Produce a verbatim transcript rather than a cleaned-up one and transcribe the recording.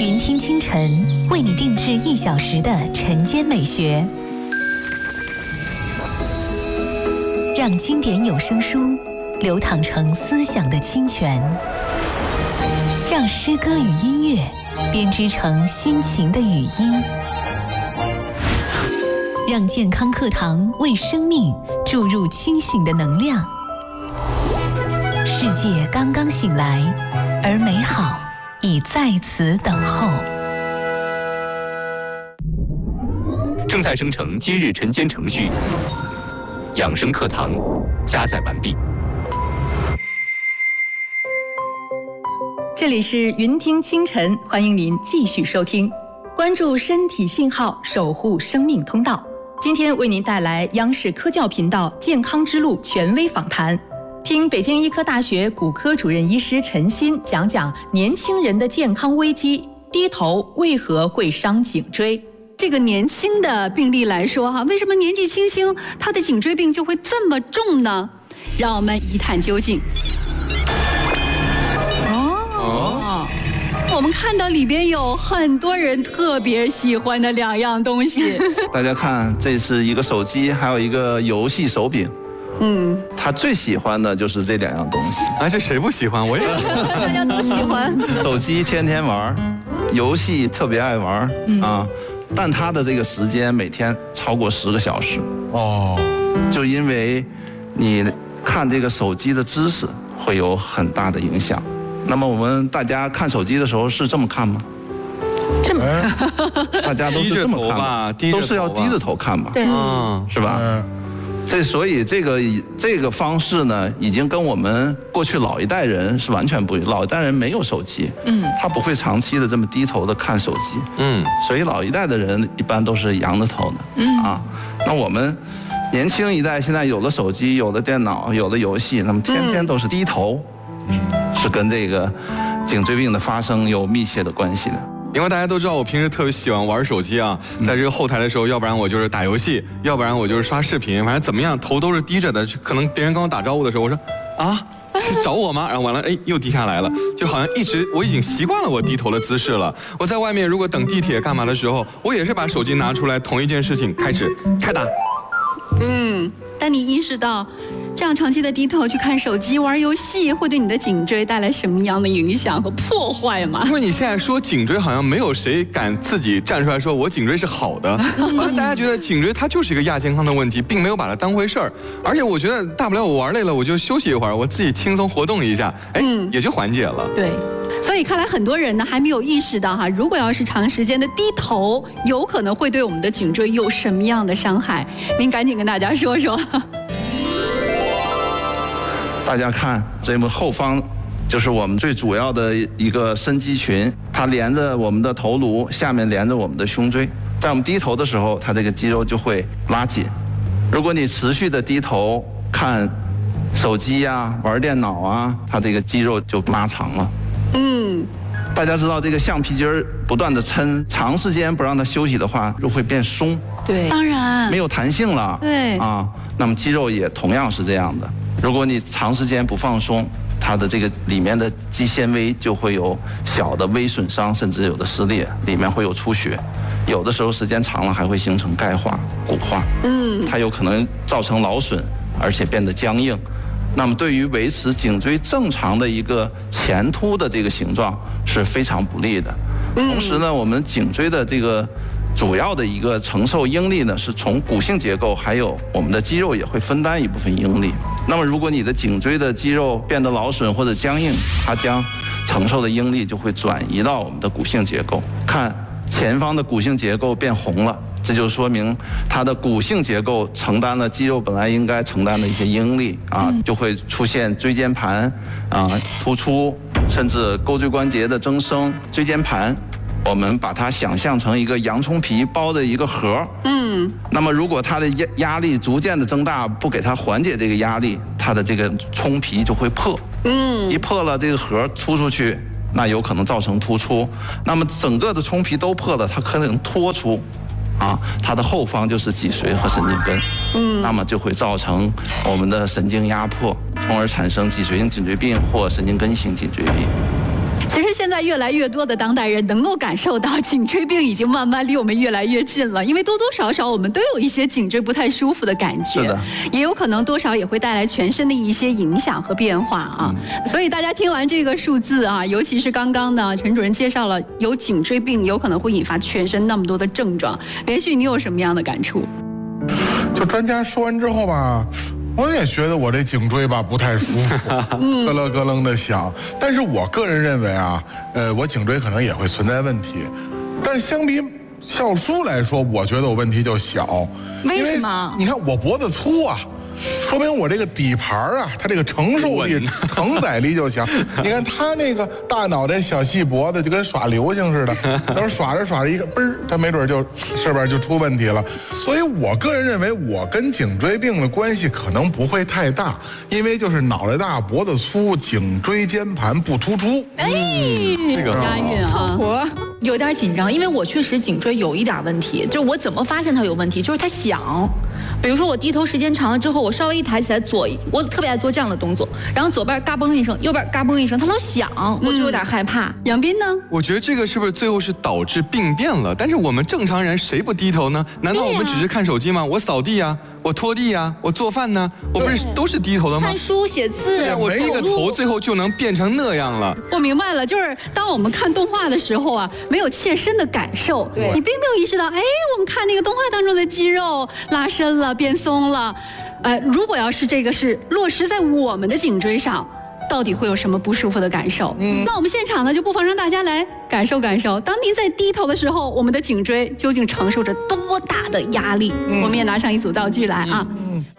云听清晨为你定制一小时的晨间美学，让经典有声书流淌成思想的清泉，让诗歌与音乐编织成心情的语音，让健康课堂为生命注入清醒的能量。世界刚刚醒来，而美好已在此等候。 正在生成今日晨间程序，养生课堂加载完毕。 这里是云听清晨，欢迎您继续收听，关注身体信号，守护生命通道。今天为您带来央视科教频道健康之路权威访谈，听北京医科大学骨科主任医师陈鑫讲讲年轻人的健康危机，低头为何会伤颈椎。 这个年轻的病例来说哈，为什么年纪轻轻他的颈椎病就会这么重呢？让我们一探究竟。哦，我们看到里边有很多人特别喜欢的两样东西。 大家看，这是一个手机，还有一个游戏手柄。嗯，他最喜欢的就是这两样东西。 哎，这谁不喜欢？我也喜欢， 大家都喜欢。 手机天天玩，游戏特别爱玩、嗯、啊，但他的这个时间每天超过十个小时。哦，就因为你看这个手机的姿势会有很大的影响。那么我们大家看手机的时候是这么看吗？ 这么， 大家都是这么看吧？都是要低着头看吧？ 对， 嗯，是吧？嗯。这所以这个这个方式呢，已经跟我们过去老一代人是完全不一样。老一代人没有手机，嗯，他不会长期的这么低头的看手机，嗯，所以老一代的人一般都是仰着头的，嗯啊。那我们年轻一代现在有了手机，有了电脑，有了游戏，那么天天都是低头，嗯、是跟这个颈椎病的发生有密切的关系的。 因为大家都知道我平时特别喜欢玩手机啊，在这个后台的时候，要不然我就是打游戏，要不然我就是刷视频，反正怎么样头都是低着的。可能别人跟我打招呼的时候，我说啊是找我吗？然后完了，哎又低下来了，就好像一直我已经习惯了我低头的姿势了。我在外面如果等地铁干嘛的时候，我也是把手机拿出来，同一件事情开始开打。 嗯，但你意识到这样长期的低头去看手机玩游戏会对你的颈椎带来什么样的影响和破坏吗？ 因为你现在说颈椎，好像没有谁敢自己站出来说我颈椎是好的，好像大家觉得颈椎它就是一个亚健康的问题，并没有把它当回事儿。而且我觉得大不了我玩累了我就休息一会儿，我自己轻松活动一下，哎、嗯，也就缓解了。 对。所以看来很多人呢还没有意识到哈，如果要是长时间的低头，有可能会对我们的颈椎有什么样的伤害？您赶紧跟大家说说。 大家看这幕后方，就是我们最主要的一个深肌群，它连着我们的头颅，下面连着我们的胸椎。在我们低头的时候，它这个肌肉就会拉紧。如果你持续的低头看手机呀、啊、玩电脑啊，它这个肌肉就拉长了。嗯，大家知道这个橡皮筋儿不断的抻，长时间不让它休息的话，就会变松。 对，当然没有弹性了。 对啊，那么肌肉也同样是这样的。如果你长时间不放松，它的这个里面的肌纤维就会有小的微损伤，甚至有的撕裂，里面会有出血，有的时候时间长了还会形成钙化、骨化。嗯，它有可能造成劳损，而且变得僵硬。那么对于维持颈椎正常的一个前凸的这个形状是非常不利的。同时呢，我们颈椎的这个主要的一个承受应力呢，是从骨性结构还有我们的肌肉也会分担一部分应力。那么如果你的颈椎的肌肉变得劳损或者僵硬，它将承受的应力就会转移到我们的骨性结构。看前方的骨性结构变红了，这就说明它的骨性结构承担了肌肉本来应该承担的一些应力啊，就会出现椎间盘啊突出，甚至钩椎关节的增生。椎间盘我们把它想象成一个洋葱皮包的一个盒，嗯，那么如果它的压压力逐渐的增大，不给它缓解这个压力，它的这个葱皮就会破，嗯，一破了这个盒突出去，那有可能造成突出。那么整个的葱皮都破了，它可能脱出，啊，它的后方就是脊髓和神经根，嗯，那么就会造成我们的神经压迫，从而产生脊髓性颈椎病或神经根性颈椎病。 其实现在越来越多的当代人能够感受到颈椎病已经慢慢离我们越来越近了，因为多多少少我们都有一些颈椎不太舒服的感觉， 是的， 也有可能多少也会带来全身的一些影响和变化啊。嗯、所以大家听完这个数字啊，尤其是刚刚呢，陈主任介绍了有颈椎病有可能会引发全身那么多的症状，连续你有什么样的感触？ 就专家说完之后吧。我也觉得我这颈椎吧不太舒服，咯楞咯楞的响。但是我个人认为啊，呃，我颈椎可能也会存在问题，但相比笑叔来说，我觉得我问题就小。 为什么？ 你看我脖子粗啊。说明我这个底盘啊，它这个承受力、承载力就强。你看他那个大脑袋、小细脖子，就跟耍流星似的，然后耍着耍着一个嘣儿，他没准就是边就出问题了。所以我个人认为，我跟颈椎病的关系可能不会太大，因为就是脑袋大、脖子粗、颈椎间盘不突出。 哎，这个押韵啊！ 我有点紧张，因为我确实颈椎有一点问题，就是我怎么发现它有问题，就是它响。比如说我低头时间长了之后，我稍微一抬起来左，我特别爱做这样的动作，然后左边嘎嘣一声，右边嘎嘣一声，它老响，我就有点害怕。嗯、 杨斌呢？ 我觉得这个是不是最后是导致病变了？但是我们正常人谁不低头呢？难道我们只是看手机吗？我扫地呀、啊，我拖地呀、啊，我做饭呢，我不是都是低头的吗？ 看书写字， 对呀、啊，我低个头最后就能变成那样了。 我明白了，就是当我们看动画的时候啊，没有切身的感受， 对你并没有意识到，哎，我们看那个动画当中的肌肉拉伸了，变松了。呃，如果要是这个是落实在我们的颈椎上，到底会有什么不舒服的感受？嗯，那我们现场呢，就不妨让大家来感受感受，当您在低头的时候，我们的颈椎究竟承受着多大的压力？嗯、我们也拿上一组道具来啊。嗯嗯